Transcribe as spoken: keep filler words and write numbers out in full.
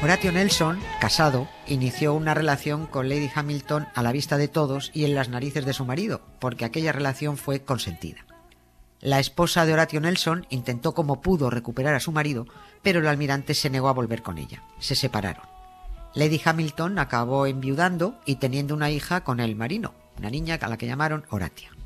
Horatio Nelson, casado, inició una relación con Lady Hamilton a la vista de todos y en las narices de su marido, porque aquella relación fue consentida. La esposa de Horatio Nelson intentó como pudo recuperar a su marido, pero el almirante se negó a volver con ella. Se separaron. Lady Hamilton acabó enviudando y teniendo una hija con el marino, una niña a la que llamaron Horatia.